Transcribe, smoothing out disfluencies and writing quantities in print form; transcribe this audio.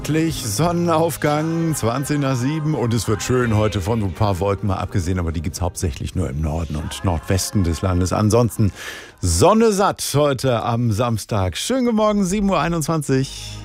Sonnenaufgang, 20 nach 7 und es wird schön heute, von ein paar Wolken mal abgesehen, aber die gibt es hauptsächlich nur im Norden und Nordwesten des Landes. Ansonsten Sonne satt heute am Samstag. Schönen guten Morgen, 7:21 Uhr.